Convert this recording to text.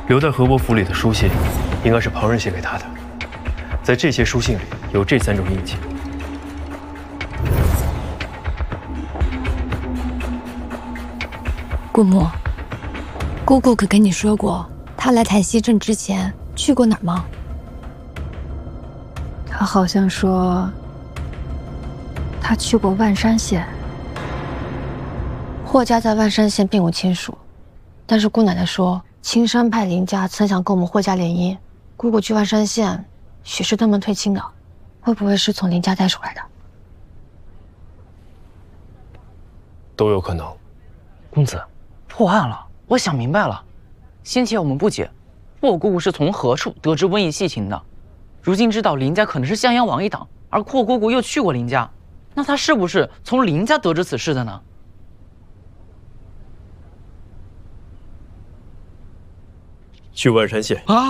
留在河伯府里的书信，应该是旁人写给他的。在这些书信里有这3种印记。 顾墨，姑姑可跟你说过，她来台西镇之前去过哪儿吗？ 他好像说，他去过万山县。 霍家在万山县并无亲属，但是姑奶奶说，青山派林家曾想跟我们霍家联姻，姑姑去万山县，许是登门退亲的，会不会是从林家带出来的？ 都有可能。 公子，破案了！我想明白了，先前我们不解，霍姑姑是从何处得知瘟疫细情的？如今知道林家可能是襄阳王一党，而霍姑姑又去过林家，那她是不是从林家得知此事的呢？ 去万山县啊！